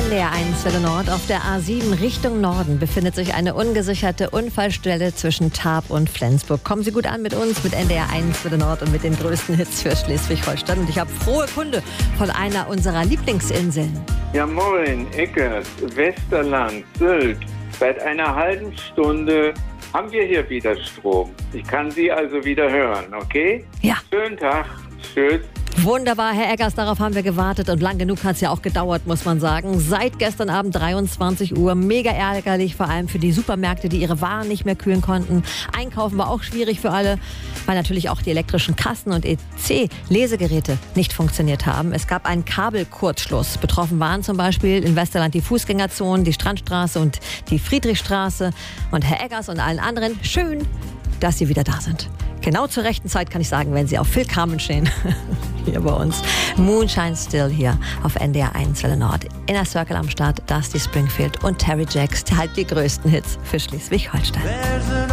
NDR 1 Welle Nord. Auf der A7 Richtung Norden befindet sich eine ungesicherte Unfallstelle zwischen Tarp und Flensburg. Kommen Sie gut an mit uns, mit NDR 1 Welle Nord und mit den größten Hits für Schleswig-Holstein. Und ich habe frohe Kunde von einer unserer Lieblingsinseln. Ja, moin, Eckert, Westerland, Sylt. Seit einer halben Stunde haben wir hier wieder Strom. Ich kann Sie also wieder hören, okay? Ja. Schönen Tag. Tschüss. Wunderbar, Herr Eggers, darauf haben wir gewartet und lang genug hat es ja auch gedauert, muss man sagen. Seit gestern Abend 23 Uhr, mega ärgerlich, vor allem für die Supermärkte, die ihre Waren nicht mehr kühlen konnten. Einkaufen war auch schwierig für alle, weil natürlich auch die elektrischen Kassen und EC-Lesegeräte nicht funktioniert haben. Es gab einen Kabelkurzschluss. Betroffen waren zum Beispiel in Westerland die Fußgängerzonen, die Strandstraße und die Friedrichstraße. Und Herr Eggers und allen anderen, schön, dass Sie wieder da sind. Genau zur rechten Zeit kann ich sagen, wenn Sie auf Phil Carmen stehen. Hier bei uns. Moonshine Still hier auf NDR 1 Welle Nord. Inner Circle am Start, Dusty Springfield und Terry Jacks, halt die größten Hits für Schleswig-Holstein.